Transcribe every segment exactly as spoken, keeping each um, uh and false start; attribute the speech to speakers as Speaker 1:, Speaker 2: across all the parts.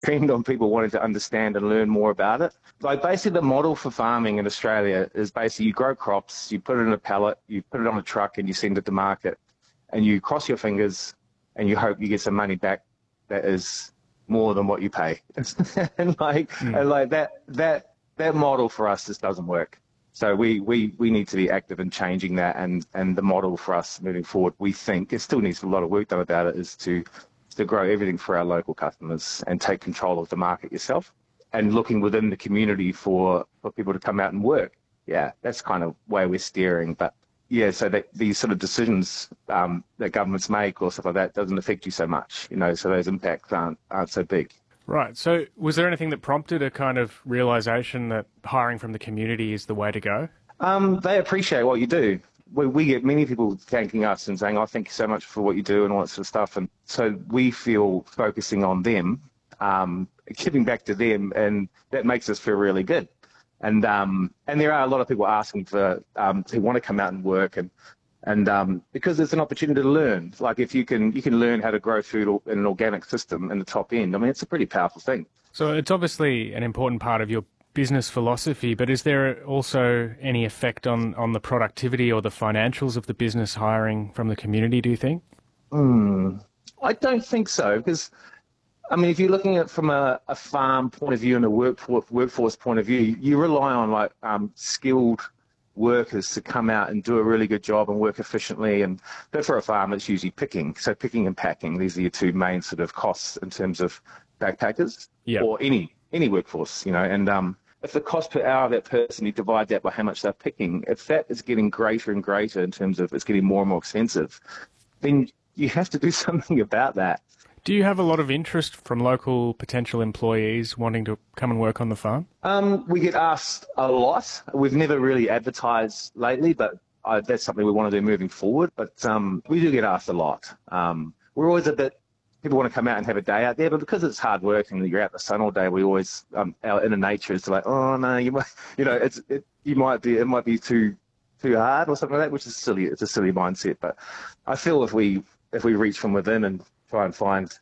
Speaker 1: depend on people wanting to understand and learn more about it. Like basically the model for farming in Australia is basically you grow crops, you put it in a pallet, you put it on a truck and you send it to market and you cross your fingers and you hope you get some money back that is more than what you pay. and like, mm. and like that, that, that model for us just doesn't work. So we, we, we need to be active in changing that, and, and the model for us moving forward, we think, it still needs a lot of work done about it, is to, to grow everything for our local customers and take control of the market yourself, and looking within the community for, for people to come out and work. Yeah, that's kind of where we're steering. But yeah, so that these sort of decisions um, that governments make or stuff like that doesn't affect you so much, you know, so those impacts aren't, aren't so big.
Speaker 2: Right. So was there anything that prompted a kind of realisation that hiring from the community is the way to go?
Speaker 1: Um, they appreciate what you do. We, we get many people thanking us and saying, oh, thank you so much for what you do and all that sort of stuff. And so we feel focusing on them, um, giving back to them, and that makes us feel really good. And um, and there are a lot of people asking for, um, who want to come out and work, and And um, because it's an opportunity to learn. Like if you can you can learn how to grow food in an organic system in the top end, I mean, it's a pretty powerful thing.
Speaker 2: So it's obviously an important part of your business philosophy, but is there also any effect on, on the productivity or the financials of the business hiring from the community, do you think?
Speaker 1: Mm, I don't think so, because, I mean, if you're looking at it from a, a farm point of view and a workforce, workforce point of view, you rely on like um, skilled workers to come out and do a really good job and work efficiently. And but for a farm, it's usually picking. So picking and packing, these are your two main sort of costs in terms of backpackers, yep. or any any workforce, you know. And um, if the cost per hour of that person, you divide that by how much they're picking, if that is getting greater and greater in terms of it's getting more and more expensive, then you have to do something about that.
Speaker 2: Do you have a lot of interest from local potential employees wanting to come and work on the farm?
Speaker 1: Um, we get asked a lot. We've never really advertised lately, but uh, that's something we want to do moving forward. But um, we do get asked a lot. Um, we're always a bit, people want to come out and have a day out there, but because it's hard work and you're out in the sun all day, we always, um, our inner nature is to like, oh no, you might, you know, it's, it, you might be, it might be too, too hard or something like that, which is silly. It's a silly mindset. But I feel if we, if we reach from within and try and find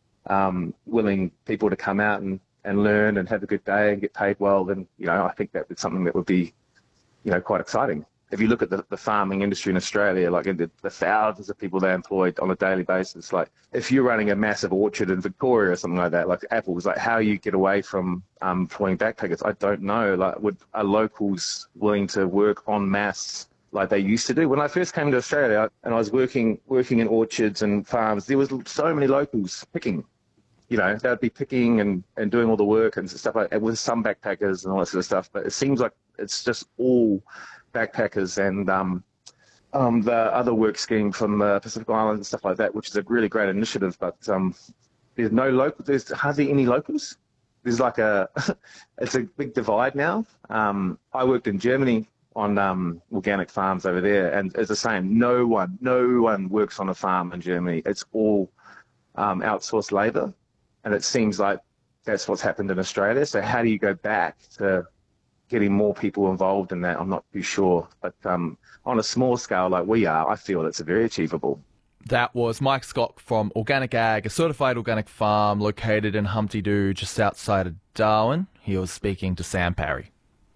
Speaker 1: um, willing people to come out and, and learn and have a good day and get paid well, then, you know, I think that it's something that would be, you know, quite exciting. If you look at the, the farming industry in Australia, like the, the thousands of people they employed on a daily basis, like if you're running a massive orchard in Victoria or something like that, like apples, like how you get away from um, employing backpackers, I don't know. Like, would are locals willing to work en masse like they used to do? When I first came to Australia and I was working working in orchards and farms, there was so many locals picking. You know, they'd be picking and, and doing all the work and stuff like that, with some backpackers and all that sort of stuff. But it seems like it's just all backpackers and um, um, the other work scheme from the Pacific Islands and stuff like that, which is a really great initiative. But um, there's no local, there's hardly any locals. There's like a, it's a big divide now. Um, I worked in Germany on um, organic farms over there, and it's the same. No one, no one works on a farm in Germany. It's all um, outsourced labour. And it seems like that's what's happened in Australia. So how do you go back to getting more people involved in that? I'm not too sure. But um, on a small scale like we are, I feel it's very achievable.
Speaker 3: That was Mike Scott from Organic Ag, a certified organic farm located in Humpty Doo, just outside of Darwin. He was speaking to Sam Parry.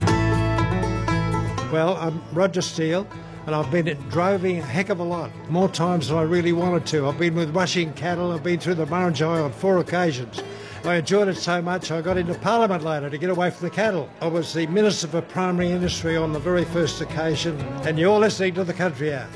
Speaker 4: Well, I'm Roger Steele, and I've been droving a heck of a lot, more times than I really wanted to. I've been with rushing cattle, I've been through the Murrumbidgee on four occasions. I enjoyed it so much I got into Parliament later to get away from the cattle. I was the Minister for Primary Industry on the very first occasion, and you're listening to The Country Hour.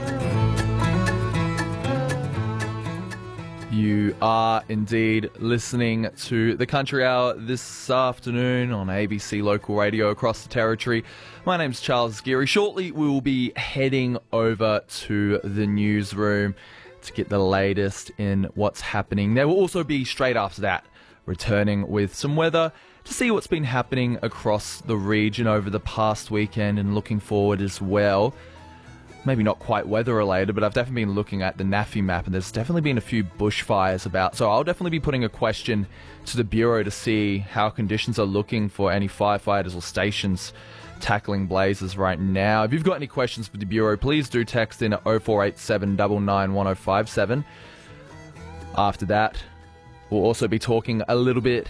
Speaker 3: You are indeed listening to The Country Hour this afternoon on A B C Local Radio across the Territory. My name's Charles Geary. Shortly we will be heading over to the newsroom to get the latest in what's happening. There will also be, straight after that, returning with some weather to see what's been happening across the region over the past weekend, and looking forward as well. Maybe not quite weather related, but I've definitely been looking at the NAFI map, and there's definitely been a few bushfires about. So I'll definitely be putting a question to the Bureau to see how conditions are looking for any firefighters or stations tackling blazes right now. If you've got any questions for the Bureau, please do text in at oh four eight seven, nine nine one oh five seven. After that, we'll also be talking a little bit